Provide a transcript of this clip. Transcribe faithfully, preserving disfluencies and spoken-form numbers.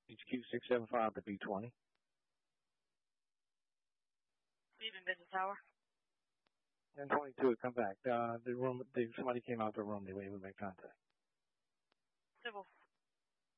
H Q six seven five to B twenty. Leaving Vision Tower. ten twenty-two, come back. Uh, the room, the, somebody came out the room. They were able to make contact. Civil